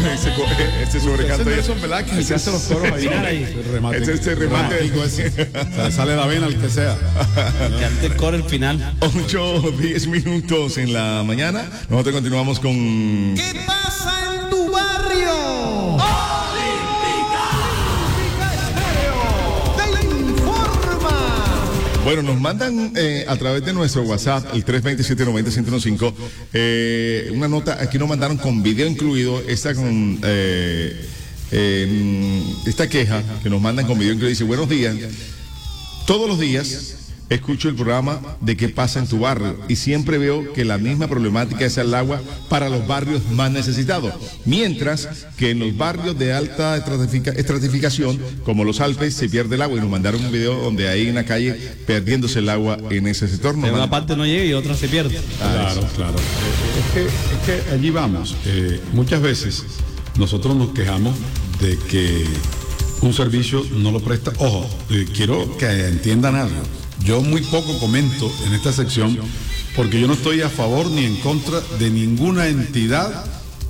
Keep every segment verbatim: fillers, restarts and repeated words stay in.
ese, ese sobrecanto. Ese Nelson Velázquez, el que hace los coros ahí. ahí. Remate. Ese, ese remate. Ese. Se le sale la vena al que sea. Que ante el coro el final. ocho, diez minutos en la mañana. Nosotros continuamos con... ¿Qué pasa en tu barrio? Bueno, nos mandan eh, a través de nuestro WhatsApp, el tres dos siete, nueve cero, uno cinco, eh, una nota, aquí nos mandaron con video incluido, esta con eh, eh, esta queja que nos mandan con video incluido, dice, buenos días, todos los días escucho el programa de qué pasa en tu barrio y siempre veo que la misma problemática es el agua para los barrios más necesitados, mientras que en los barrios de alta estratifica, estratificación, como los Alpes, se pierde el agua. Y nos mandaron un video donde hay una calle perdiéndose el agua en ese sector. En una parte no llega y otra se pierde. Claro, claro. Es que, es que allí vamos. Eh, muchas veces nosotros nos quejamos de que un servicio no lo presta. Ojo, eh, quiero que entiendan algo. Yo muy poco comento en esta sección porque yo no estoy a favor ni en contra de ninguna entidad,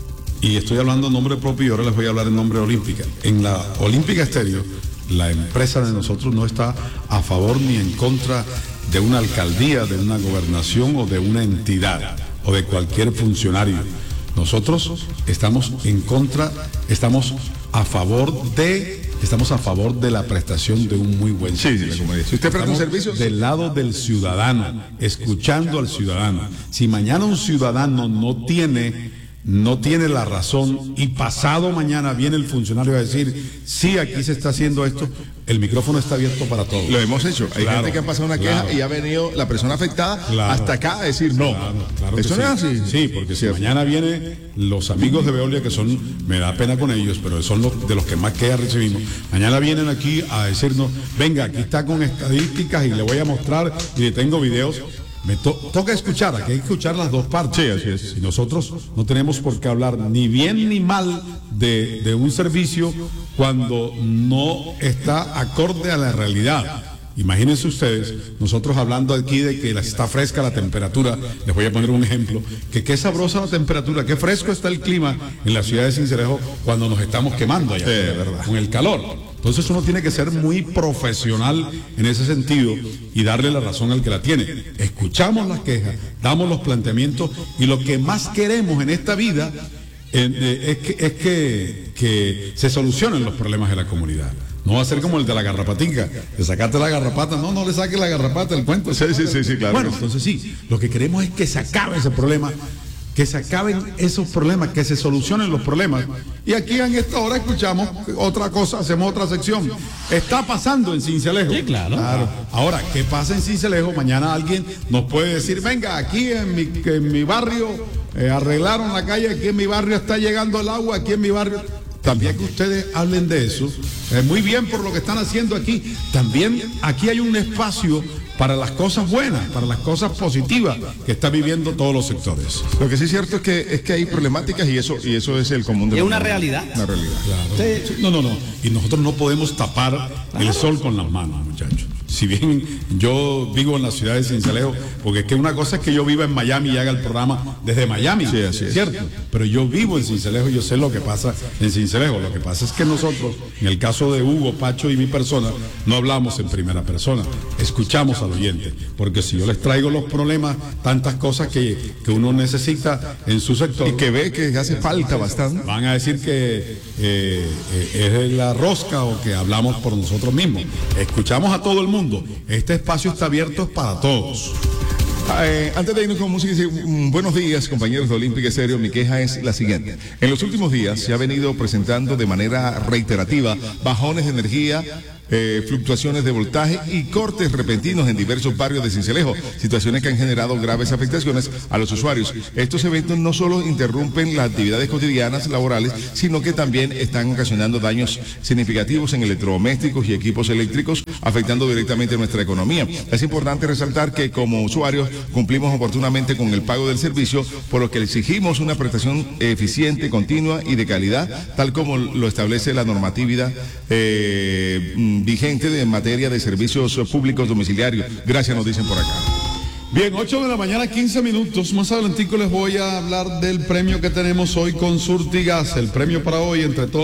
y estoy hablando en nombre propio y ahora les voy a hablar en nombre de Olímpica. En la Olímpica Estéreo, la empresa de nosotros no está a favor ni en contra de una alcaldía, de una gobernación o de una entidad o de cualquier funcionario. Nosotros estamos en contra, estamos a favor de... Estamos a favor de la prestación de un muy buen servicio. Sí, sí, si usted presta un servicio, del lado del ciudadano, escuchando al ciudadano. Si mañana un ciudadano no tiene, no tiene la razón y pasado mañana viene el funcionario a decir, sí, aquí se está haciendo esto, el micrófono está abierto para todos. Lo hemos hecho. Hay claro, gente que ha pasado una queja, claro, y ha venido la persona afectada, claro, hasta acá a decir no. Claro, claro Eso no sí. es así. Sí, porque si mañana vienen los amigos de Veolia, que son, me da pena con ellos, pero son los de los que más quejas recibimos. Mañana vienen aquí a decirnos, venga, aquí está con estadísticas y le voy a mostrar y le tengo videos. Me to toca escuchar, aquí hay que escuchar las dos partes. Sí, así es. Y nosotros no tenemos por qué hablar ni bien ni mal de, de un servicio cuando no está acorde a la realidad. Imagínense ustedes, nosotros hablando aquí de que está fresca la temperatura, les voy a poner un ejemplo, que qué sabrosa la temperatura, qué fresco está el clima en la ciudad de Sincelejo cuando nos estamos quemando allá, sí, verdad, con el calor. Entonces uno tiene que ser muy profesional en ese sentido y darle la razón al que la tiene. Escuchamos las quejas, damos los planteamientos y lo que más queremos en esta vida eh, es, que, es que, que se solucionen los problemas de la comunidad. No va a ser como el de la garrapatica, que sacaste la garrapata, no, no le saques la garrapata, el cuento. Sí, sí, sí, sí, claro. Bueno, entonces sí, lo que queremos es que se acabe ese problema, que se acaben esos problemas, que se solucionen los problemas. Y aquí en esta hora escuchamos otra cosa, hacemos otra sección. Está pasando en Sincelejo. Sí, claro. Claro. Ahora, ¿qué pasa en Sincelejo? Mañana alguien nos puede decir, venga, aquí en mi, en mi barrio eh, arreglaron la calle, aquí en mi barrio está llegando el agua, aquí en mi barrio... También que ustedes hablen de eso, eh, muy bien por lo que están haciendo aquí. También aquí hay un espacio para las cosas buenas, para las cosas positivas que están viviendo todos los sectores. Lo que sí es cierto es que es que hay problemáticas y eso y eso es el común de es los una mundo. realidad. Una realidad. Claro. Sí. No, no, no. Y nosotros no podemos tapar el sol con las manos, muchachos. Si bien yo vivo en la ciudad de Sincelejo, porque es que una cosa es que yo viva en Miami y haga el programa desde Miami, sí, así es, ¿cierto? Pero yo vivo en Sincelejo y yo sé lo que pasa en Sincelejo. Lo que pasa es que nosotros, en el caso de Hugo, Pacho y mi persona, no hablamos en primera persona, escuchamos al oyente. Porque si yo les traigo los problemas, tantas cosas que, que uno necesita en su sector... Y que ve que hace falta bastante. Van a decir que eh, eh, es la rosca o que hablamos por nosotros mismos. Escuchamos a todo el mundo. Este espacio está abierto para todos. Eh, antes de irnos con música, buenos días, compañeros de Olímpica Estéreo. Mi queja es la siguiente. En los últimos días se ha venido presentando de manera reiterativa bajones de energía, eh, fluctuaciones de voltaje y cortes repentinos en diversos barrios de Sincelejo, situaciones que han generado graves afectaciones a los usuarios. Estos eventos no solo interrumpen las actividades cotidianas laborales, sino que también están ocasionando daños significativos en electrodomésticos y equipos eléctricos, afectando directamente nuestra economía. Es importante resaltar que como usuarios cumplimos oportunamente con el pago del servicio, por lo que exigimos una prestación eficiente, continua y de calidad, tal como lo establece la normatividad eh, vigente en materia de servicios públicos domiciliarios. Gracias, nos dicen por acá. Bien, ocho de la mañana, quince minutos. Más adelantico les voy a hablar del premio que tenemos hoy con Surtigas. El premio para hoy, entre todos.